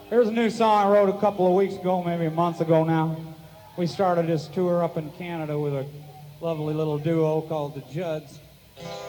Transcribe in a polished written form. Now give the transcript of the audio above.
Here's a new song I wrote a couple of weeks ago, maybe a month ago now. We started this tour up in Canada with a lovely little duo called the Judds.